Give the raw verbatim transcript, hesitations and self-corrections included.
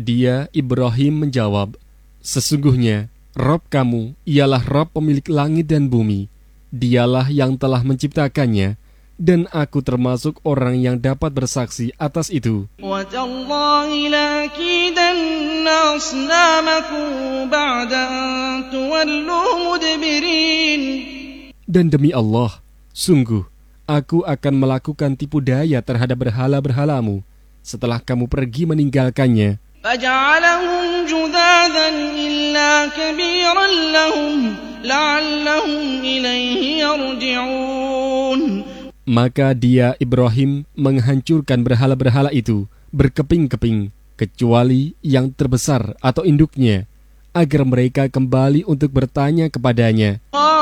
Dia, Ibrahim, menjawab, "Sesungguhnya, Rob kamu ialah Rob pemilik langit dan bumi. Dialah yang telah menciptakannya, dan aku termasuk orang yang dapat bersaksi atas itu." وَتَاللَّهِ لَأَكِيدَنَّ أَصْنَامَكُمْ بَعْدَ أَن تُوَلُّوا مُدْبِرِينَ. Dan demi Allah, sungguh, aku akan melakukan tipu daya terhadap berhala-berhalamu setelah kamu pergi meninggalkannya. فَجَعَلَهُمْ جُذَاذًا إِلَّا كَبِيرًا لَهُمْ لَعَلَّهُمْ إِلَيْهِ يَرْجِعُونَ. Maka dia, Ibrahim, menghancurkan berhala-berhala itu berkeping-keping, kecuali yang terbesar atau induknya, agar mereka kembali untuk bertanya kepadanya.